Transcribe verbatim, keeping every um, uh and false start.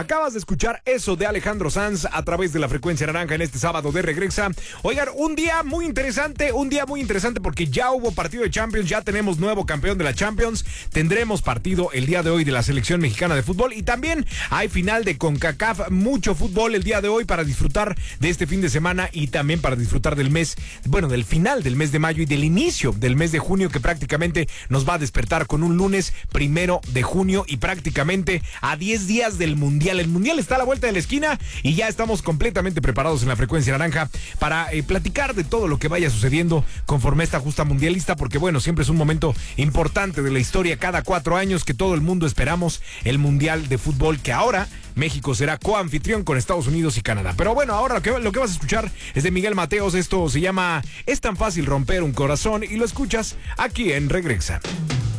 Acabas de escuchar eso de Alejandro Sanz a través de la frecuencia naranja en este sábado de Regresa. Oigan, un día muy interesante, un día muy interesante porque ya hubo partido de Champions, ya tenemos nuevo campeón de la Champions, tendremos partido el día de hoy de la selección mexicana de fútbol y también hay final de CONCACAF, mucho fútbol el día de hoy para disfrutar de este fin de semana y también para disfrutar del mes, bueno, del final del mes de mayo y del inicio del mes de junio que prácticamente nos va a despertar con un lunes primero de junio y prácticamente a diez días del Mundial. El Mundial está a la vuelta de la esquina y ya estamos completamente preparados en la frecuencia naranja para eh, platicar de todo lo que vaya sucediendo conforme esta justa mundialista, porque bueno, siempre es un momento importante de la historia, cada cuatro años que todo el mundo esperamos el Mundial de Fútbol, que ahora México será coanfitrión con Estados Unidos y Canadá. Pero bueno, ahora lo que, lo que vas a escuchar es de Miguel Mateos, esto se llama Es tan fácil romper un corazón y lo escuchas aquí en Regresa.